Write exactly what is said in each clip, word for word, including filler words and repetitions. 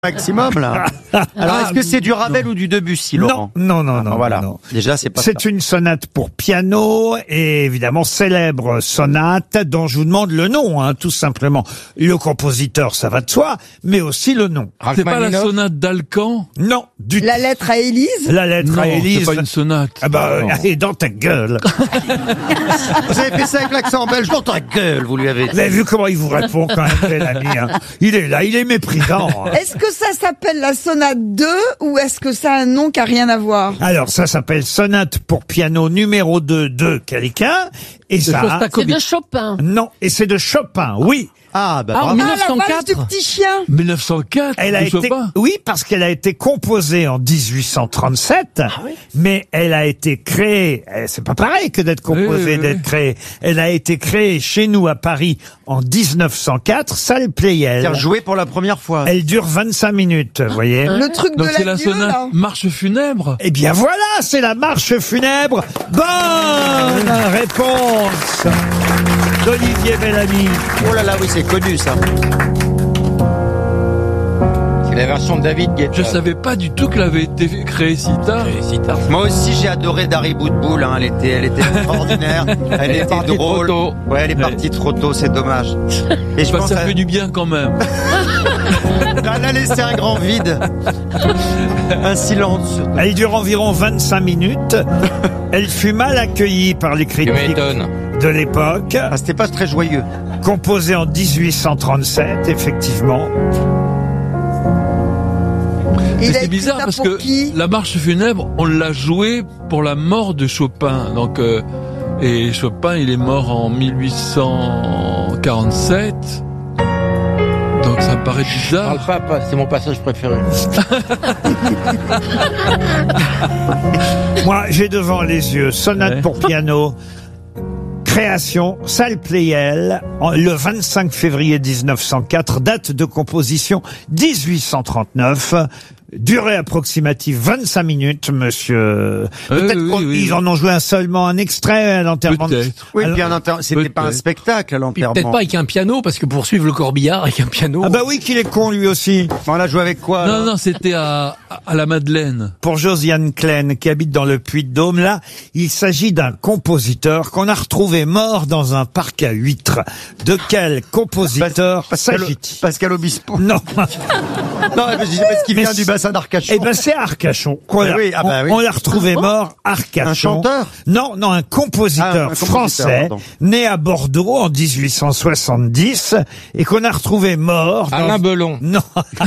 maximum là. Alors est-ce que c'est du Ravel ou du Debussy, Laurent? Non, non, non, non. Voilà. non. Déjà c'est pas. C'est ça. une sonate pour piano et évidemment célèbre sonate dont je vous demande le nom, hein, tout simplement. Le compositeur, ça va de soi, mais aussi le nom. C'est pas la sonate d'Alcan? Non, du La lettre à Élise? La lettre Non, à Élise. c'est pas une sonate. Ah bah, Non. allez, dans ta gueule. Vous avez fait ça avec l'accent belge, dans ta gueule, vous lui avez dit. Vous avez vu comment il vous répond quand même, Bellamy, hein. Il est là, il est méprisant. hein. Est-ce que ça s'appelle la sonate deux ou est-ce que ça a un nom qui a rien à voir? Alors, ça s'appelle sonate pour piano numéro deux de quelqu'un. Et C'est ça. Shostakovich. C'est de Chopin. Non, et c'est de Chopin, oui. Ah bah Ah, bravo. Ah, la valse du mille neuf cent quatre. petit chien. mille neuf cent quatre, Elle a de été, Chopin. oui, parce qu'elle a été composée en dix-huit cent trente-sept, mais elle a été créée, eh, c'est pas pareil que d'être composée, Oui, oui, oui. d'être créée. Elle a été créée chez nous à Paris en dix-neuf cent quatre, salle Pleyel. C'est joué pour la première fois. Elle dure vingt-cinq minutes, vous voyez. Le truc Donc de c'est la l'adieu, sonate là. marche funèbre. Eh bien voilà, c'est la marche funèbre. Bonne réponse d'Olivier Bellamy. Oh là là, oui, c'est connu ça. C'est la version de David Guetta. Je savais pas du tout qu'elle avait été créée si tard. Si tard. Moi aussi j'ai adoré Dari Boudboul, hein. Elle était, elle était extraordinaire. Elle, est était partie drôle. trop tôt. Ouais, elle est partie trop tôt, c'est dommage. Et je Bah, pense ça à- fait du bien quand même. elle a laissé un grand vide, un silence. surtout. Elle dure environ vingt-cinq minutes. Elle fut mal accueillie par les Tu critiques m'étonnes. de l'époque. Ah, c'était pas très joyeux. Composée en dix-huit cent trente-sept, effectivement. Il Mais a c'est écrit bizarre ça parce pour que qui? la marche funèbre, on l'a jouée pour la mort de Chopin. Donc, euh, et Chopin, il est mort en mille huit cent quarante-sept. Donc ça me paraît bizarre. Parle pas, pas, c'est mon passage préféré. Moi, j'ai devant les yeux sonate Ouais. pour piano, création, salle Pleyel, en- le vingt-cinq février mille neuf cent quatre, date de composition dix-huit cent trente-neuf. Durée approximative vingt-cinq minutes, monsieur. Peut-être oui, qu'ils oui, oui. en ont joué un seulement un extrait à l'enterrement. de- Peut-être. Oui, Alors- puis un inter- c'était pas un Peut-être. spectacle à Puis l'enterrement. peut-être pas avec un piano, parce que pour suivre le corbillard avec un piano. Ah bah oui, qu'il est con lui aussi. On l'a joué avec quoi Non, alors non, c'était à, à la Madeleine. Pour Josiane Klein, qui habite dans le Puy-de-Dôme, là, il s'agit d'un compositeur qu'on a retrouvé mort dans un parc à huîtres. De quel compositeur Pascal, s'agit-il? Pascal Obispo. Non. Non, parce qu'il Mais vient du c'est- bassin d'Arcachon. Eh ben, c'est Arcachon. qu'on l'a- oui, ah bah on- oui. On l'a retrouvé mort, Arcachon. Un chanteur? Non, non, un compositeur, Ah, un compositeur, français, pardon. né à Bordeaux en dix-huit cent soixante-dix, et qu'on a retrouvé mort dans... Alain Belon. Non.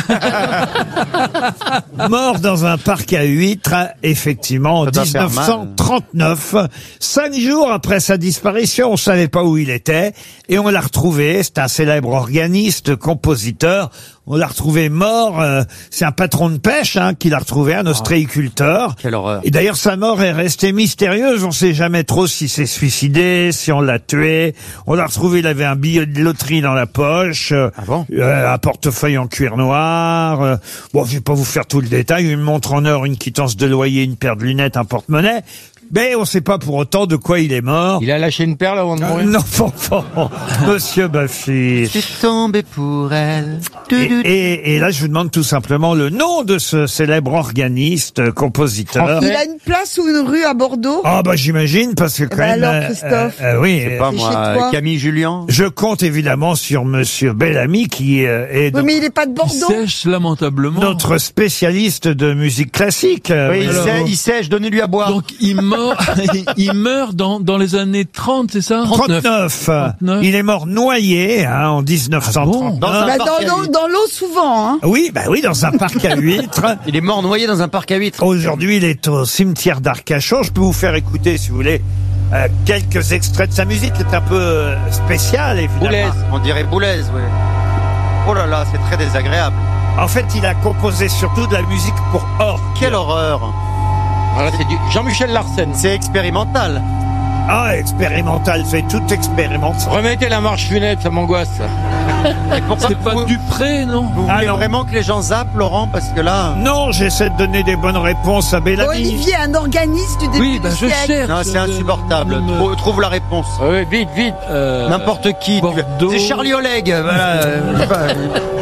Mort dans un parc à huîtres, effectivement, en Ça doit faire dix-neuf cent trente-neuf. Cinq jours après sa disparition, on savait pas où il était, et on l'a retrouvé. C'est un célèbre organiste, compositeur. On l'a retrouvé mort. euh, c'est un patron de pêche hein, qui l'a retrouvé, un ostréiculteur. Quelle horreur. Et d'ailleurs, sa mort est restée mystérieuse. On sait jamais trop si c'est suicidé, si on l'a tué. On l'a retrouvé, il avait un billet de loterie dans la poche, euh, Ah bon euh, un portefeuille en cuir noir. euh, bon, je vais pas vous faire tout le détail. Une montre en or, une quittance de loyer, une paire de lunettes, un porte-monnaie. Mais on sait pas pour autant de quoi il est mort. Il a lâché une perle avant de Euh, mourir. non, enfant, Monsieur Baffy. Je suis tombé pour elle. Et, et, et là, je vous demande tout simplement le nom de ce célèbre organiste, euh, compositeur. Il a une place ou une rue à Bordeaux? Ah bah j'imagine parce que quand ben même. alors, euh, Christophe. euh, euh, oui. Je sais euh, pas C'est moi, chez toi. Camille Julien. Je compte évidemment sur Monsieur Bellamy qui euh, est Oui, donc mais il est pas de Il Bordeaux. sèche lamentablement. notre spécialiste de musique classique. euh, Oui, il, alors- sait, il sèche, donnez-lui à boire. Donc il meurt, il meurt dans, dans les années trente, c'est ça? trente-neuf. trente-neuf. Il est mort noyé hein, en dix-neuf cent trente-neuf. Dans un Bah, parc à dans l'eau, huîtres. dans l'eau souvent, hein. Oui, bah oui, dans un parc à huîtres. Il est mort noyé dans un parc à huîtres. Aujourd'hui, il est au cimetière d'Arcachon. Je peux vous faire écouter, si vous voulez, euh, quelques extraits de sa musique. C'est un peu euh, spécial, évidemment. Boulez. On dirait Boulaise, oui. Oh là là, c'est très désagréable. En fait, il a composé surtout de la musique pour orgue. Quelle horreur. Voilà, c'est du Jean-Michel Larsen. C'est expérimental. Ah, expérimental, c'est tout expérimental. Remettez la marche funèbre, ça m'angoisse. Et pourquoi C'est pas vous, Dupré, non? vous voulez Ah, non. vraiment que les gens zappent, Laurent? Parce que là... Non, j'essaie de donner des bonnes réponses à Bellamy. Olivier, un organiste du début Oui, bah du je siècle. cherche. Non, c'est insupportable. Me- Trou- Trouve la réponse. Oui, vite, vite. Euh, N'importe qui. Bordeaux. C'est Charlie Oleg. Voilà. euh, je sais pas.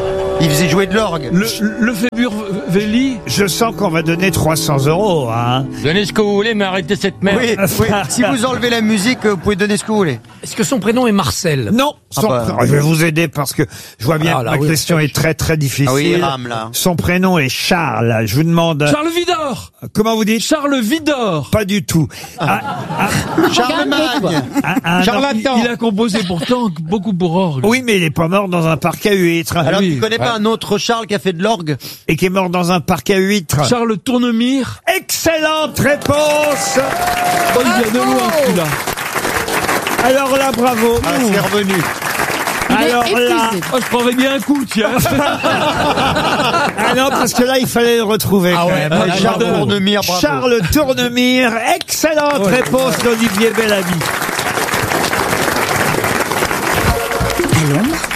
Il faisait jouer de l'orgue. Le, le Fébure-Véli. Je sens qu'on va donner trois cents euros. Hein. Donnez ce que vous voulez, mais arrêtez cette merde. Oui, oui. Si vous enlevez la musique, vous pouvez donner ce que vous voulez. Est-ce que son prénom est Marcel? Non, son Ah bah. pr- je vais vous aider parce que je vois bien Ah que là, ma oui, question est très très difficile. Ah oui, il rame, là. Son prénom est Charles. Je vous demande. Charles Vidor. Comment vous dites? Charles Vidor. Pas du tout. Ah, ah, Charlemagne. ah, ah, Charlatan. Il a composé pourtant beaucoup pour orgue. oui, mais il est pas mort dans un parc à huîtres. Alors, oui. tu connais pas un autre Charles qui a fait de l'orgue? Et qui est mort dans un parc à huîtres. Charles Tournemire. Excellente réponse. Oh, il vient de loin celui-là. Alors là, bravo. Ah, c'est revenu. Alors là, Oh, je prendrais bien un coup, tiens. ah non, parce que là, il fallait le retrouver. Ah quand ouais, même. bah, Charles bravo. Tournemire, bravo. Charles Tournemire. Excellente réponse d'Olivier Bellamy. À Londres,